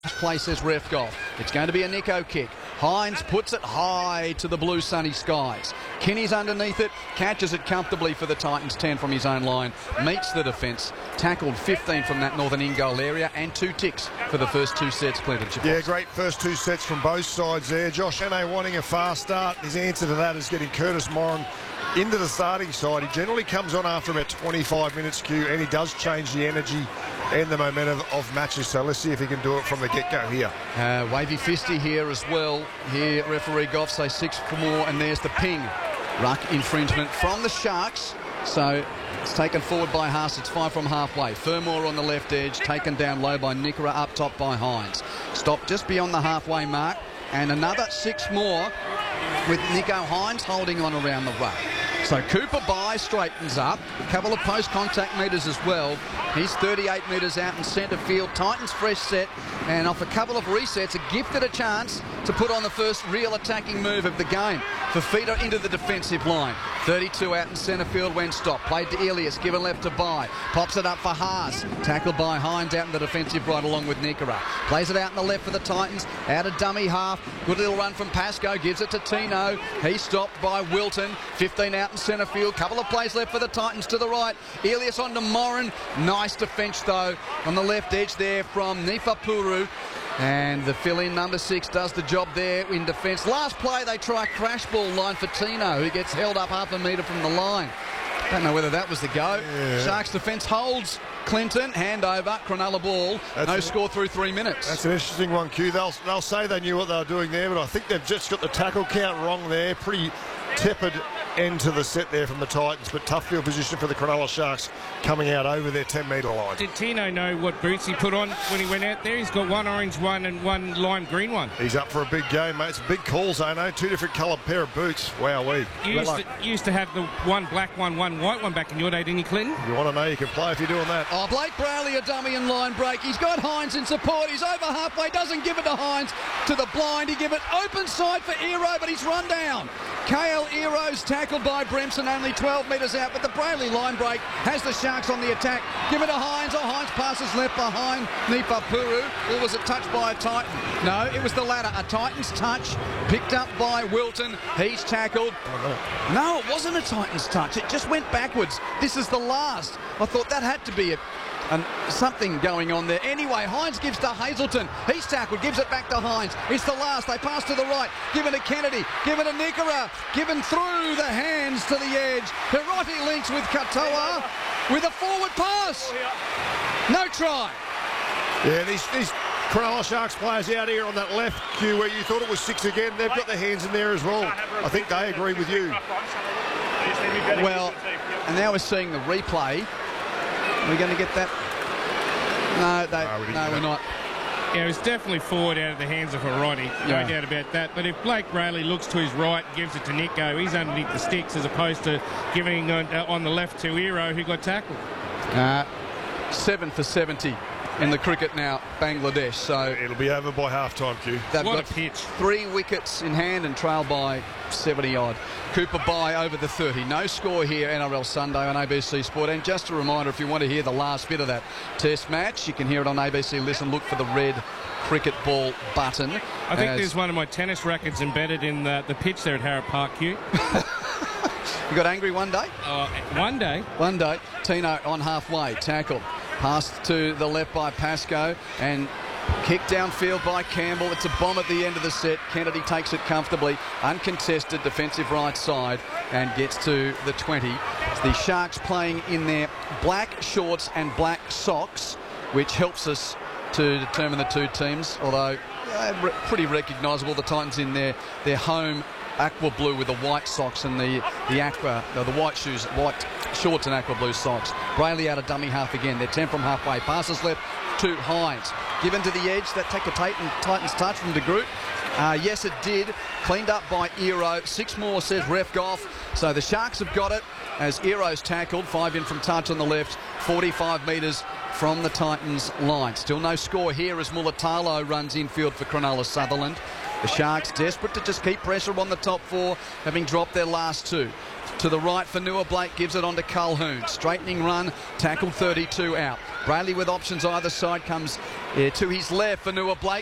Play, says ref golf. It's going to be a Nico kick. Hines puts it high to the blue sunny skies. Kinney's underneath it, catches it comfortably for the Titans, 10 from his own line, meets the defence, tackled 15 from that northern in-goal area, and 2 ticks for the first 2 sets, Clinton. Yeah, great first 2 sets from both sides there. Josh Hannay wanting a fast start. His answer to that is getting Curtis Moran into the starting side. He generally comes on after about 25 minutes, Q, and he does change the energy and the momentum of matches. So let's see if he can do it from the get-go here. Wavy Fisty here as well. Here, referee Goff say 6 for more, and there's the ping. Ruck infringement from the Sharks. So it's taken forward by Haas. It's 5 from halfway. Fermor on the left edge, taken down low by Nickera, up top by Hines. Stopped just beyond the halfway mark, and another 6 more with Nico Hines holding on around the ruck. So Cooper Bye straightens up. A couple of post-contact metres as well. He's 38 metres out in centre field. Titans fresh set, and off a couple of resets, are gifted a chance to put on the first real attacking move of the game. Fafita into the defensive line. 32 out in centre field when stopped. Played to Elias, given left to Bye. Pops it up for Haas. Tackled by Hines out in the defensive right along with Nickera. Plays it out in the left for the Titans. Out of dummy half. Good little run from Pascoe. Gives it to Tino. He's stopped by Wilton. 15 out in centre field. Couple of plays left for the Titans to the right. Elias on to Moran. Nice defence though on the left edge there from Nifapuru. And the fill-in number 6 does the job there in defence. Last play they try a crash ball line for Tino, who gets held up half a metre from the line. Don't know whether that was the go. Yeah. Sharks defence holds. Clinton, hand over, Cronulla ball. No score through 3 minutes. That's an interesting one, Q. They'll say they knew what they were doing there, but I think they've just got the tackle count wrong there. Pretty tepid end to the set there from the Titans, but tough field position for the Cronulla Sharks coming out over their 10-metre line. Did Tino know what boots he put on when he went out there? He's got one orange one and one lime green one. He's up for a big game, mate. It's a big call zone, eh? 2 different coloured pair of boots. Wowee. You used to have the one black one white one back in your day, didn't you, Clinton? You want to know you can play if you're doing that. Oh, Blake Brayley, a dummy and line break. He's got Hines in support. He's over halfway. Doesn't give it to Hines. To the blind. He give it open side for Ero, but he's run down. KL Ero's tackled by Brimson, only 12 metres out, but the Brayley line break has the Sharks on the attack. Give it to Hines. Oh, Hines passes left behind Nifapuru. Or was it touched by a Titan? No, it was the latter. A Titans touch picked up by Wilton. He's tackled. Oh, no, it wasn't a Titans touch. It just went backwards. This is the last. I thought that had to be it. And something going on there. Anyway, Hines gives to Hazelton. He's tackled, gives it back to Hines. It's the last. They pass to the right. Given to Kennedy. Given to Nickera. Given through the hands to the edge. Hiroti links with Katoa with a forward pass. No try. Yeah, these Cronulla Sharks players out here on that left, Q, where you thought it was 6 again, they've got their hands in there as well. I think they agree with you. Well, and now we're seeing the replay. Are we going to get that? No, we're not. Yeah, it was definitely forward out of the hands of Hiroti. No doubt about that. But if Blake Brayley looks to his right and gives it to Nico, he's underneath the sticks as opposed to giving on the left to Ero, who got tackled. 7 for 70 in the cricket now, Bangladesh. So it'll be over by half-time, Q. What a pitch. 3 wickets in hand and trail by 70-odd. Cooper Bye over the 30. No score here, NRL Sunday on ABC Sport. And just a reminder, if you want to hear the last bit of that Test match, you can hear it on ABC Listen. Look for the red cricket ball button. I think there's one of my tennis rackets embedded in the pitch there at Harrop Park, Q. You got angry one day? One day. One day. Tino on halfway. Tackled. Passed to the left by Pascoe and kicked downfield by Campbell. It's a bomb at the end of the set. Kennedy takes it comfortably. Uncontested defensive right side and gets to the 20. It's the Sharks playing in their black shorts and black socks, which helps us to determine the two teams, although pretty recognisable. The Titans in their home aqua blue with the white socks and the white shoes, white shorts and aqua blue socks. Brayley out of dummy half again. They're 10 from halfway. Passes left to Hines. Given to the edge. That take a Titans touch from De Groot. Yes, it did. Cleaned up by Ero. 6 more, says ref golf. So the Sharks have got it as Ero's tackled. 5 in from touch on the left. 45 metres from the Titans line. Still no score here as Mulatalo runs infield for Cronulla Sutherland. The Sharks desperate to just keep pressure on the top 4, having dropped their last 2. To the right for Nua Blake, gives it on to Culhoun. Straightening run, tackled 32 out. Brayley with options either side comes Yeah, to his left, Vanua Blake